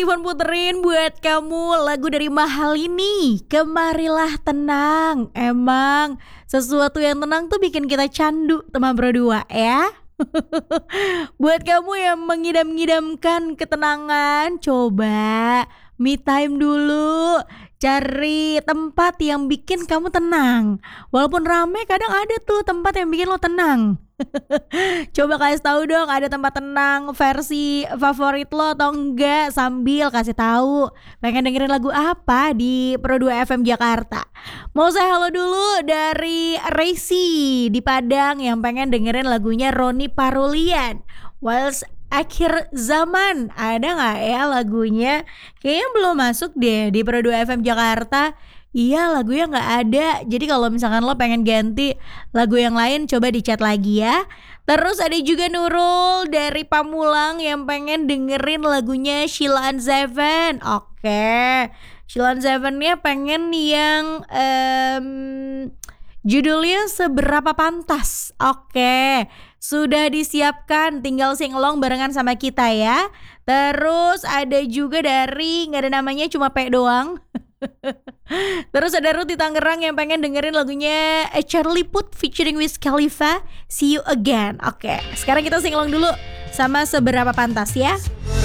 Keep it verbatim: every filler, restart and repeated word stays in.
Steven puterin buat kamu lagu dari Mahal ini, Kemarilah Tenang. Emang sesuatu yang tenang tuh bikin kita candu teman berdua ya. Buat kamu yang mengidam-ngidamkan ketenangan, coba me time dulu. Cari tempat yang bikin kamu tenang. Walaupun rame, kadang ada tuh tempat yang bikin lo tenang. Coba kasih tahu dong, ada tempat tenang versi favorit lo atau enggak, sambil kasih tahu pengen dengerin lagu apa di Pro dua F M Jakarta. Mau saya halo dulu dari Reisi di Padang yang pengen dengerin lagunya Roni Parulian, Waltz Akhir Zaman. Ada gak ya lagunya? Kayaknya belum masuk deh di Pro dua F M Jakarta. Iya, lagunya gak ada. Jadi kalau misalkan lo pengen ganti lagu yang lain, coba di chat lagi ya. Terus ada juga Nurul dari Pamulang yang pengen dengerin lagunya Sheila and Seven. Oke, Sheila and Seven-nya pengen yang um, judulnya Seberapa Pantas. Oke, sudah disiapkan, tinggal singelong barengan sama kita ya. Terus ada juga dari, gak ada namanya, cuma P doang. Terus ada Ruth di Tangerang yang pengen dengerin lagunya Charlie Puth featuring Wiz Khalifa, See You Again. Oke, sekarang kita singelong dulu sama Seberapa Pantas ya.